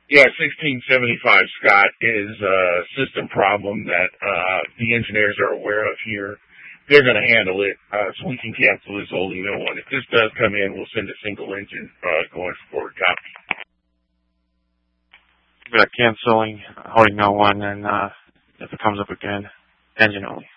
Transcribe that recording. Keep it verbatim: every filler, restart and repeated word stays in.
Yeah, sixteen seventy-five, Scott, is a system problem that uh, the engineers are aware of here. They're going to handle it, uh, so we can cancel this old email one. If this does come in, we'll send a single engine uh, going forward copy. We're canceling, holding no one, and uh, if it comes up again, engine only.